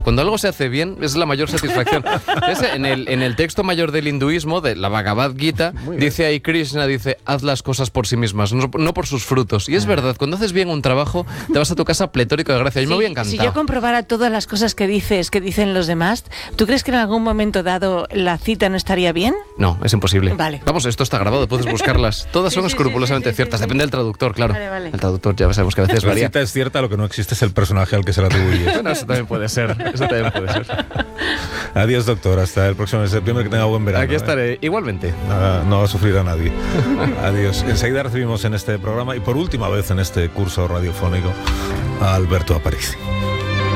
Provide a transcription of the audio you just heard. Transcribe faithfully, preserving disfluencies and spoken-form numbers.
Cuando algo se hace bien, es la mayor satisfacción. Es en, el, en el texto mayor del hinduismo, de la Bhagavad Gita, dice ahí Krishna, dice, haz las cosas por sí mismas, no, no por sus frutos. Y es verdad, cuando haces bien un trabajo, te vas a tu casa pletórico de gracia. Yo Sí, me voy encantado. Si yo comprobara todas las cosas que dices, que dicen los demás, ¿tú crees que en algún momento dado la cita no estaría bien? No, es imposible. Vale. Vamos, esto está grabado, puedes buscarlas. Todas Sí, son sí, escrupulosamente sí, sí, sí, ciertas, sí, sí. depende del traductor, claro. Vale, vale. El traductor ya sabemos que a veces La varía. cita es cierta, lo que no existe es el personaje al que se la atribuye. Bueno, eso también puede ser, eso también puede ser. Adiós, doctor, hasta el próximo de septiembre, que tenga buen verano. Aquí estaré, ¿eh? igualmente. No, no va a sufrir a nadie. Adiós. Enseguida recibimos en este programa, y por última vez en este curso radiofónico, a Alberto Aparici.